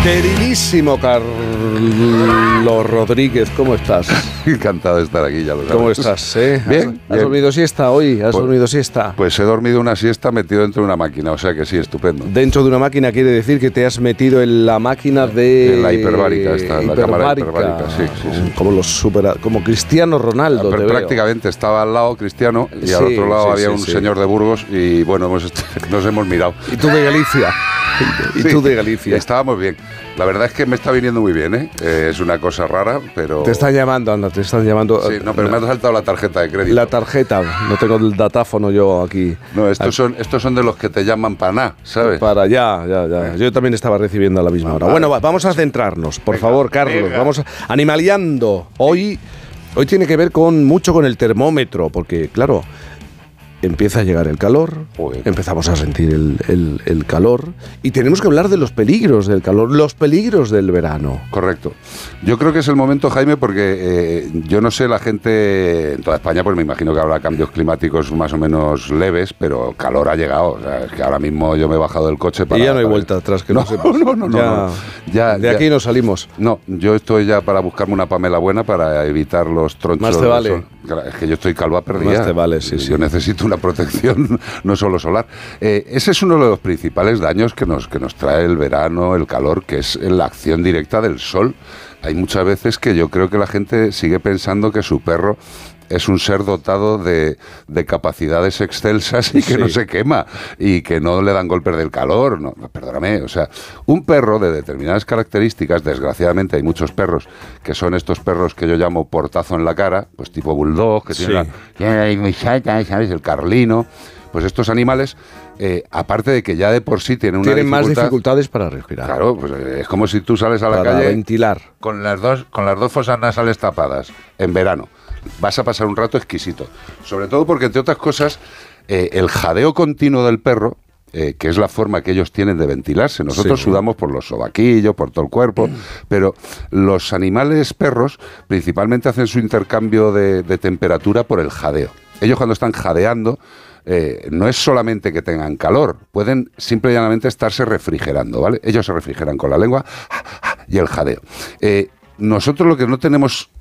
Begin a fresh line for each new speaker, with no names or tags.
Queridísimo Carlos Rodríguez, ¿cómo estás?
Encantado de estar aquí, ya lo sabes.
¿Cómo estás?
Bien.
¿Has dormido siesta hoy? ¿Has dormido siesta?
Pues he dormido una siesta metido dentro de una máquina, o sea que sí, estupendo.
Dentro de una máquina quiere decir que te has metido en la máquina de...
En la hiperbárica, en la cámara hiperbárica, sí.
Como Cristiano Ronaldo,
pero prácticamente estaba al lado Cristiano y al otro lado había un señor de Burgos y bueno, nos hemos mirado.
¿Y tú de Galicia? Tú de Galicia.
Estábamos bien. La verdad es que me está viniendo muy bien, ¿eh? Es una cosa rara, pero...
Te están llamando, anda, te están llamando.
Sí, no, pero me ha saltado la tarjeta de crédito.
La tarjeta, no tengo el datáfono yo aquí.
No, estos son de los que te llaman para nada, ¿sabes?
Para ya. Yo también estaba recibiendo a la misma hora. Bueno, vamos a centrarnos, por favor, Carlos. Vamos animaleando. Hoy tiene que ver mucho con el termómetro, porque, claro, empieza a llegar el calor, empezamos a sentir el calor y tenemos que hablar de los peligros del calor, los peligros del verano.
Correcto. Yo creo que es el momento, Jaime, porque yo no sé, la gente en toda España, pues me imagino que habrá cambios climáticos más o menos leves, pero calor ha llegado. O sea, es que ahora mismo yo me he bajado del coche para...
Y ya no hay vuelta atrás, que no sepas.
No.
De aquí no salimos.
No, yo estoy ya para buscarme una Pamela buena para evitar los tronchos.
Más te vale.
Es que yo estoy calvo a perdida.
Más te vale, sí.
Yo necesito una protección, no solo solar. Ese es uno de los principales daños que nos trae el verano, el calor, que es la acción directa del sol. Hay muchas veces que yo creo que la gente sigue pensando que su perro es un ser dotado de capacidades excelsas y que no se quema y que no le dan golpes del calor. No, perdóname, o sea, un perro de determinadas características, desgraciadamente hay muchos perros que son estos perros que yo llamo portazo en la cara, pues tipo bulldog, que tienen ¿sabes? El carlino. Pues estos animales, aparte de que ya de por sí tienen
más dificultades para respirar.
Claro, pues es como si tú sales a la calle...
Para ventilar.
Con las dos fosas nasales tapadas en verano. Vas a pasar un rato exquisito. Sobre todo porque, entre otras cosas, el jadeo continuo del perro, que es la forma que ellos tienen de ventilarse. Nosotros sudamos por los sobaquillos, por todo el cuerpo, pero los animales perros principalmente hacen su intercambio de temperatura por el jadeo. Ellos cuando están jadeando, no es solamente que tengan calor, pueden simple y llanamente estarse refrigerando, ¿vale? Ellos se refrigeran con la lengua y el jadeo. Nosotros lo que no tenemos